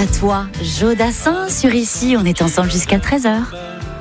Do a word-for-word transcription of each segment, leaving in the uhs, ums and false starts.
À toi, Jodassin sur Ici, on est ensemble jusqu'à treize heures.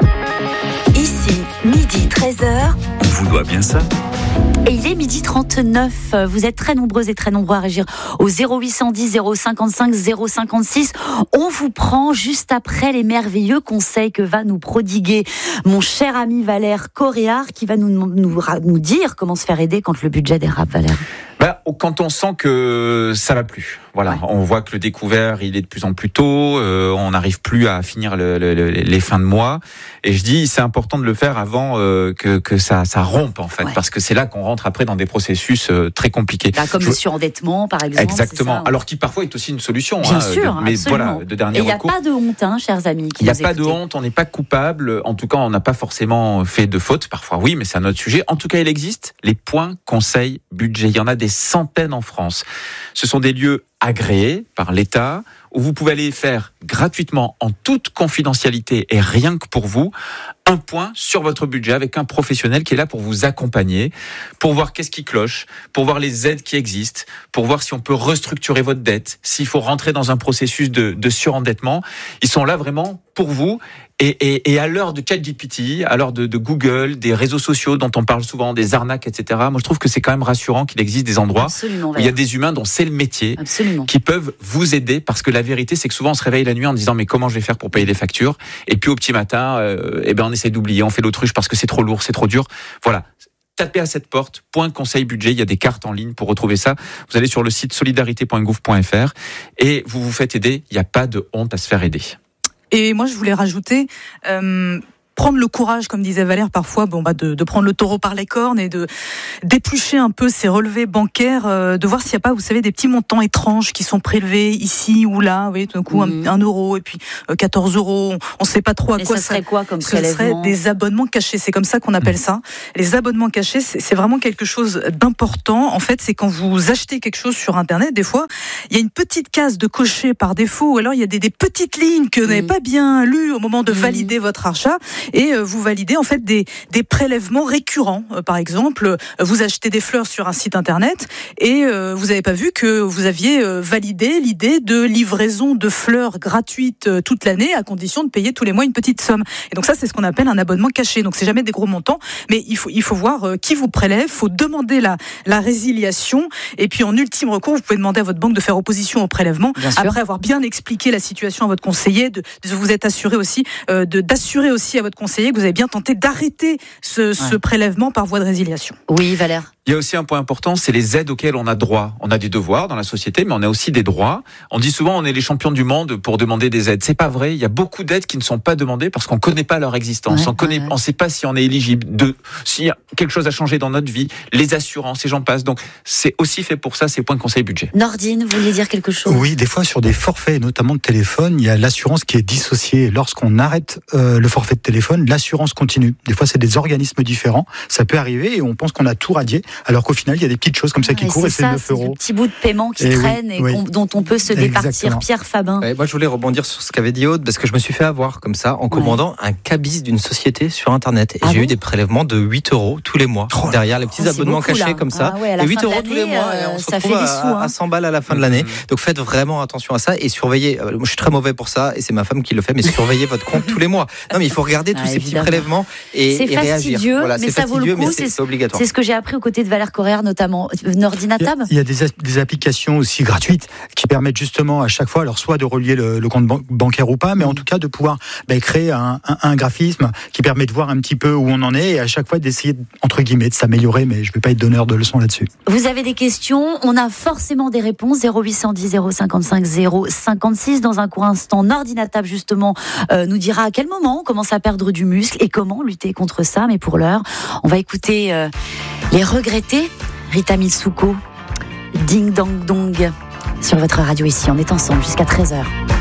Ici, midi treize heures. On vous doit bien ça. Et il est midi trente-neuf. Vous êtes très nombreuses et très nombreux à réagir au zéro huit cent dix, zéro cinquante-cinq, zéro cinquante-six. On vous prend juste après les merveilleux conseils que va nous prodiguer mon cher ami Valère Coréard, qui va nous, nous, nous dire comment se faire aider quand le budget dérape, Valère. Bah, quand on sent que ça va plus, voilà, ouais. On voit que le découvert il est de plus en plus tôt, euh, on n'arrive plus à finir le, le, le, les fins de mois, et je dis c'est important de le faire avant euh, que, que ça, ça rompe en fait, ouais. Parce que c'est là qu'on rentre après dans des processus euh, très compliqués. Là, comme je... le surendettement par exemple. Exactement. C'est ça, ouais. Alors qui parfois est aussi une solution. Bien hein, sûr, de, mais absolument. Voilà, de dernier et il n'y a recours. pas de honte, hein, chers amis. Il n'y a pas écoutez. de honte, on n'est pas coupable. En tout cas, on n'a pas forcément fait de faute. Parfois, oui, mais c'est un autre sujet. En tout cas, il existe les points conseils budget. Il y en a des centaines en France. Ce sont des lieux agréés par l'État où vous pouvez aller faire gratuitement, en toute confidentialité et rien que pour vous, un point sur votre budget avec un professionnel qui est là pour vous accompagner, pour voir qu'est-ce qui cloche, pour voir les aides qui existent, pour voir si on peut restructurer votre dette, s'il faut rentrer dans un processus de, de surendettement. Ils sont là vraiment pour vous. Et, et, et à l'heure de ChatGPT, à l'heure de, de Google, des réseaux sociaux dont on parle souvent, des arnaques, et cetera, moi je trouve que c'est quand même rassurant qu'il existe des endroits Absolument, où il y a des humains dont c'est le métier, Absolument. qui peuvent vous aider, parce que la vérité c'est que souvent on se réveille la nuit en disant mais comment je vais faire pour payer les factures, et puis au petit matin, euh, eh ben on essaie d'oublier, on fait l'autruche parce que c'est trop lourd, c'est trop dur. Voilà. Tapez à cette porte, point conseil budget, il y a des cartes en ligne pour retrouver ça. Vous allez sur le site solidarité point gouv point f r et vous vous faites aider, il n'y a pas de honte à se faire aider. Et moi, je voulais rajouter, euh, prendre le courage, comme disait Valère, parfois, bon, bah, de, de prendre le taureau par les cornes et de d'éplucher un peu ces relevés bancaires, euh, de voir s'il n'y a pas, vous savez, des petits montants étranges qui sont prélevés ici ou là, vous voyez, tout d'un coup, mmh. un, un euro et puis euh, quatorze euros. On ne sait pas trop à et quoi ça serait quoi comme Ce prélèvement ? serait des abonnements cachés. C'est comme ça qu'on appelle ça. Les abonnements cachés, c'est, c'est vraiment quelque chose d'important. En fait, c'est quand vous achetez quelque chose sur Internet, des fois, il y a une petite case de cocher par défaut, ou alors il y a des, des petites lignes que vous mmh. n'avez pas bien lues au moment de mmh. valider votre achat, et euh, vous validez en fait des, des prélèvements récurrents. Euh, par exemple, euh, vous achetez des fleurs sur un site internet et euh, vous n'avez pas vu que vous aviez euh, validé l'idée de livraison de fleurs gratuites euh, toute l'année, à condition de payer tous les mois une petite somme. Et donc ça, c'est ce qu'on appelle un abonnement caché. Donc c'est jamais des gros montants, mais il faut, il faut voir euh, qui vous prélève, il faut demander la, la résiliation, et puis en ultime recours, vous pouvez demander à votre banque de faire opposition au prélèvement, après avoir bien expliqué la situation à votre conseiller, de, de vous êtes assuré aussi, euh, de, d'assurer aussi à votre conseiller que vous avez bien tenté d'arrêter ce, ouais. ce prélèvement par voie de résiliation. Oui, Valère. Il y a aussi un point important, c'est les aides auxquelles on a droit. On a des devoirs dans la société, mais on a aussi des droits. On dit souvent on est les champions du monde pour demander des aides. C'est pas vrai. Il y a beaucoup d'aides qui ne sont pas demandées parce qu'on connaît pas leur existence. Ouais, on connaît, ouais. on sait pas si on est éligible, de, s'il y a quelque chose à changer dans notre vie, les assurances et j'en passe. Donc c'est aussi fait pour ça, ces points de conseil budget. Nordine, vous vouliez dire quelque chose ? Oui, des fois sur des forfaits, notamment de téléphone, il y a l'assurance qui est dissociée. Lorsqu'on arrête euh, le forfait de téléphone, l'assurance continue. Des fois, c'est des organismes différents. Ça peut arriver et on pense qu'on a tout radié, alors qu'au final, il y a des petites choses comme ça qui et courent, et c'est ça, neuf euros. C'est le petit bout de paiement qui et traîne oui, et oui. dont on peut se départir. Exactement. Pierre Fabin. Ouais, moi, je voulais rebondir sur ce qu'avait dit Aude, parce que je me suis fait avoir comme ça en commandant ouais. un cabis d'une société sur Internet. Et ah j'ai bon eu des prélèvements de huit euros tous les mois, oh, derrière les petits oh, abonnements beaucoup, cachés là. Comme ça. Ah ouais, et huit euros tous les mois, et on se retrouve à, sous, hein. à cent balles à la fin de l'année. Mmh. Donc faites vraiment attention à ça et surveillez. Moi, je suis très mauvais pour ça et c'est ma femme qui le fait, mais surveillez votre compte tous les mois. Non, mais il faut regarder tous ah, ces évidemment. petits prélèvements et, c'est et réagir. Voilà, mais c'est ça vaut le coup. Mais c'est, c'est obligatoire. C'est ce que j'ai appris aux côtés de Valère Coréard, notamment. Nordinatab. Il y a, il y a des, des applications aussi gratuites qui permettent justement à chaque fois, alors soit de relier le, le compte ban- bancaire ou pas, mais mmh. en tout cas de pouvoir bah, créer un, un, un graphisme qui permet de voir un petit peu où on en est et à chaque fois d'essayer entre guillemets de s'améliorer. Mais je ne vais pas être donneur de leçons là-dessus. Vous avez des questions, on a forcément des réponses. zéro huit cent dix, zéro cinquante-cinq, zéro cinquante-six. Dans un court instant, Nordinatab justement euh, nous dira à quel moment on commence à perdre du muscle et comment lutter contre ça. Mais pour l'heure, on va écouter euh, les regrettés. Rita Mitsuko, Ding Dong Dong, sur votre radio ici. On est ensemble jusqu'à treize heures.